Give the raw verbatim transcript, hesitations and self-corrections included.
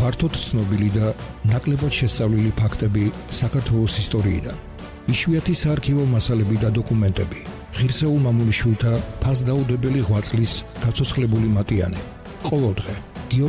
ფართოდ ცნობილი და ნაკლებად შესწავლილი ფაქტები საქართველოს ისტორიიდან. იშვიათი საარქივო მასალები და დოკუმენტები. ღირსეულ მამულიშვილთა ფასდაუდებელი ღვაწლის გაცოცხლებული მატიანე. ყოველდღე